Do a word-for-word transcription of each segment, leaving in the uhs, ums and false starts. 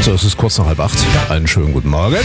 So, es ist kurz nach halb acht. Einen schönen guten Morgen.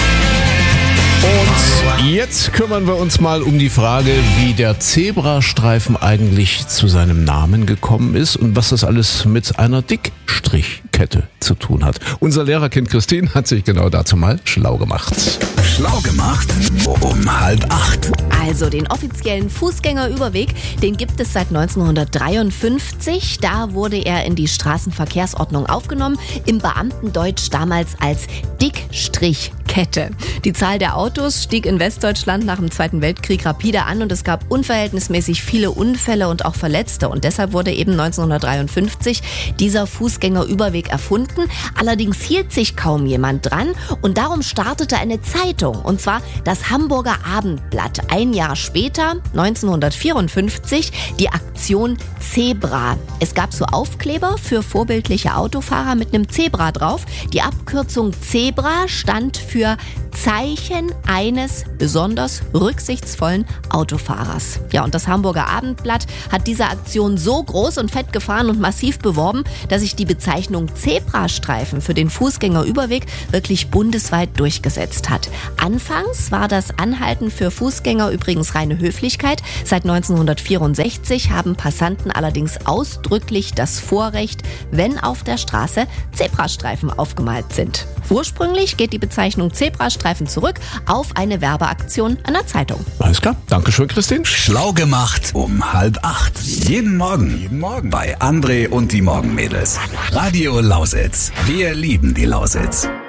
Und jetzt kümmern wir uns mal um die Frage, wie der Zebrastreifen eigentlich zu seinem Namen gekommen ist und was das alles mit einer Dickstrichkette zu tun hat. Unser Lehrerkind Christine hat sich genau dazu mal schlau gemacht. Schlau gemacht um halb acht. Also den offiziellen Fußgängerüberweg, den gibt es seit neunzehnhundertdreiundfünfzig. Da wurde er in die Straßenverkehrsordnung aufgenommen, im Beamtendeutsch damals als Dickstrichkette. Die Zahl der Autos stieg in Westdeutschland nach dem Zweiten Weltkrieg rapide an und es gab unverhältnismäßig viele Unfälle und auch Verletzte. Und deshalb wurde eben neunzehnhundertdreiundfünfzig dieser Fußgängerüberweg erfunden. Allerdings hielt sich kaum jemand dran und darum startete eine Zeitung, und zwar das Hamburger Abendblatt. Ein Jahr später, neunzehnhundertvierundfünfzig, die Aktion Zebra. Es gab so Aufkleber für vorbildliche Autofahrer mit einem Zebra drauf. Die Abkürzung Zebra stand für Zeichen eines besonders rücksichtsvollen Autofahrers. Ja, und das Hamburger Abendblatt hat diese Aktion so groß und fett gefahren und massiv beworben, dass sich die Bezeichnung Zebrastreifen für den Fußgängerüberweg wirklich bundesweit durchgesetzt hat. Anfangs war das Anhalten für Fußgänger übrigens reine Höflichkeit. Seit neunzehnhundertvierundsechzig haben Passanten allerdings ausdrücklich das Vorrecht, wenn auf der Straße Zebrastreifen aufgemalt sind. Ursprünglich geht die Bezeichnung Zebrastreifen zurück auf eine Werbeaktion einer Zeitung. Alles klar. Dankeschön, Christine. Schlau gemacht um halb acht. Jeden Morgen. Jeden Morgen. Bei André und die Morgenmädels. Radio Lausitz. Wir lieben die Lausitz.